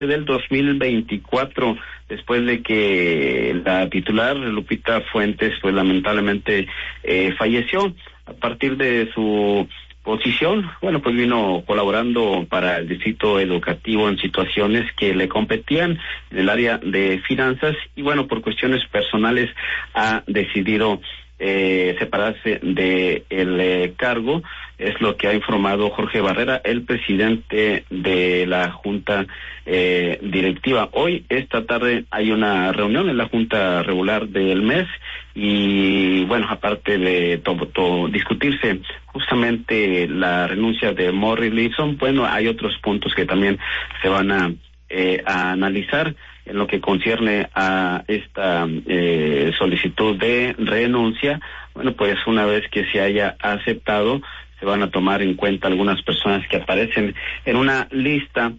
del 2024, después de que la titular Lupita Fuentes pues lamentablemente falleció. A partir de su posición, bueno, pues vino colaborando para el distrito educativo en situaciones que le competían en el área de finanzas y bueno, por cuestiones personales ha decidido separarse de el cargo. Es lo que ha informado Jorge Barrera, el presidente de la Junta Directiva. Hoy, esta tarde, hay una reunión en la Junta Regular del mes y, bueno, aparte de discutirse justamente la renuncia de Morris Lipson, bueno, hay otros puntos que también se van a analizar en lo que concierne a esta solicitud de renuncia. Bueno, pues una vez que se haya aceptado, se van a tomar en cuenta algunas personas que aparecen en una lista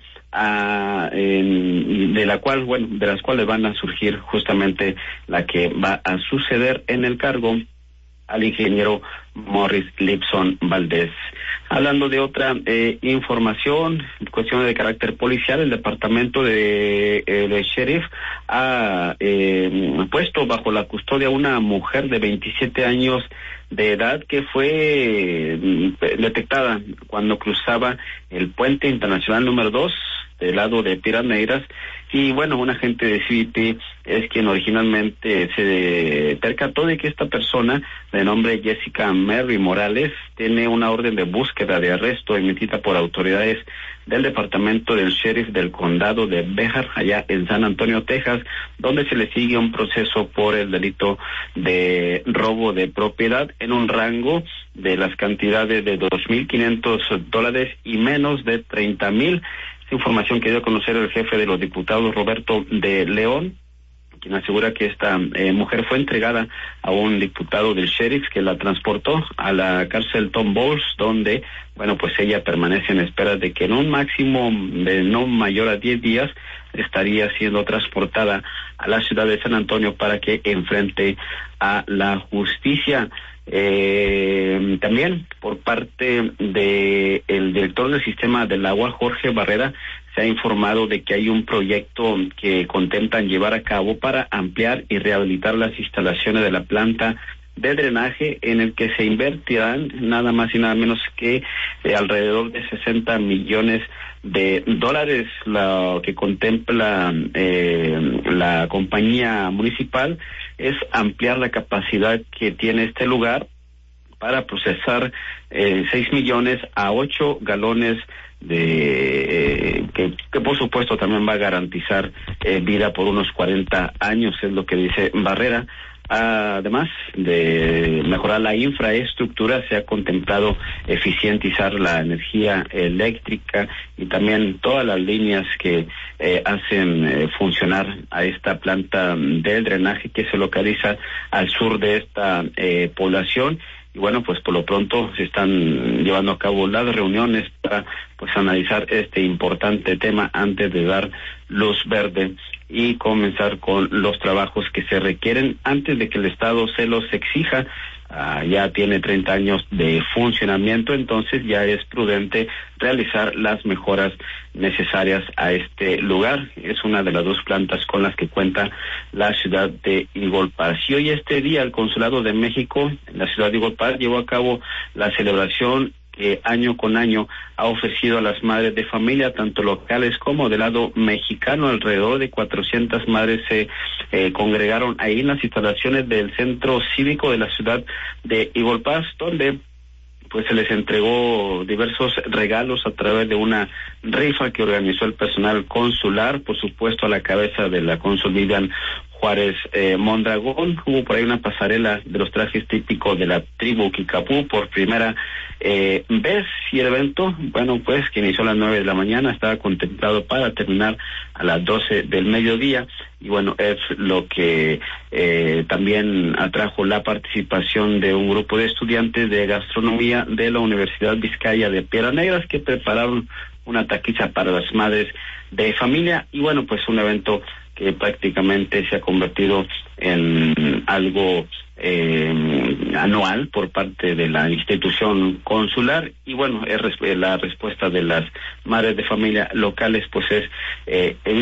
de las cuales van a surgir justamente la que va a suceder en el cargo al ingeniero Morris Lipson Valdés. Hablando de otra información, cuestiones de carácter policial, el departamento de sheriff ha puesto bajo la custodia a una mujer de 27 años de edad que fue detectada cuando cruzaba el puente internacional número 2 del lado de Piedras Negras. Y bueno, un agente de CBP es quien originalmente se percató de que esta persona, de nombre Jessica Mary Morales, tiene una orden de búsqueda de arresto emitida por autoridades del departamento del sheriff del condado de Béjar, allá en San Antonio, Texas, donde se le sigue un proceso por el delito de robo de propiedad en un rango de las cantidades de $2,500 y menos de $30,000. Información que dio a conocer el jefe de los diputados, Roberto de León, quien asegura que esta mujer fue entregada a un diputado del sheriff que la transportó a la cárcel Tom Bowles, donde, bueno, pues ella permanece en espera de que en un máximo de no mayor a 10 días estaría siendo transportada a la ciudad de San Antonio para que enfrente a la justicia. También por parte de el director del sistema del agua, Jorge Barrera, se ha informado de que hay un proyecto que contemplan llevar a cabo para ampliar y rehabilitar las instalaciones de la planta de drenaje, en el que se invertirán nada más y nada menos que alrededor de $60 millones, lo que contempla la compañía municipal es ampliar la capacidad que tiene este lugar para procesar 6 millones a 8 galones que por supuesto también va a garantizar vida por unos 40 años, es lo que dice Barrera. Además de mejorar la infraestructura, se ha contemplado eficientizar la energía eléctrica y también todas las líneas que hacen funcionar a esta planta del drenaje que se localiza al sur de esta población. Y bueno, pues por lo pronto se están llevando a cabo las reuniones para pues analizar este importante tema antes de dar luz verde y comenzar con los trabajos que se requieren antes de que el Estado se los exija. Ya tiene 30 años de funcionamiento, entonces ya es prudente realizar las mejoras necesarias a este lugar. Es una de las 2 plantas con las que cuenta la ciudad de Eagle Pass. Y hoy este día el Consulado de México en la ciudad de Eagle Pass llevó a cabo la celebración que año con año ha ofrecido a las madres de familia, tanto locales como del lado mexicano. Alrededor de 400 madres se congregaron ahí en las instalaciones del centro cívico de la ciudad de Eagle Pass, donde pues se les entregó diversos regalos a través de una rifa que organizó el personal consular, por supuesto a la cabeza de la cónsul Vivian Juárez Mondragón. Hubo por ahí una pasarela de los trajes típicos de la tribu Kicapú por primera vez, y el evento, bueno, pues que inició a las 9 de la mañana, estaba contemplado para terminar a las 12 del mediodía, y bueno, es lo que también atrajo la participación de un grupo de estudiantes de gastronomía de la Universidad Vizcaya de Piedras Negras, que prepararon una taquiza para las madres de familia, y bueno, pues un evento que prácticamente se ha convertido en algo anual por parte de la institución consular. Y bueno, la respuesta de las madres de familia locales pues es